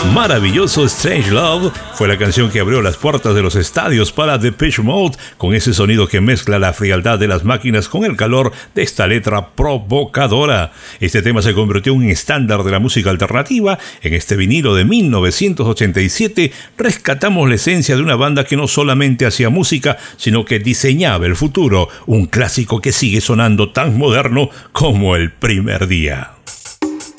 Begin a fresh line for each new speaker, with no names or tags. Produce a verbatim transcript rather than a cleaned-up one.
Maravilloso Strange Love fue la canción que abrió las puertas de los estadios para Depeche Mode, con ese sonido que mezcla la frialdad de las máquinas con el calor de esta letra provocadora. Este tema se convirtió en un estándar de la música alternativa. En este vinilo de mil novecientos ochenta y siete rescatamos la esencia de una banda que no solamente hacía música, sino que diseñaba el futuro, un clásico que sigue sonando tan moderno como el primer día.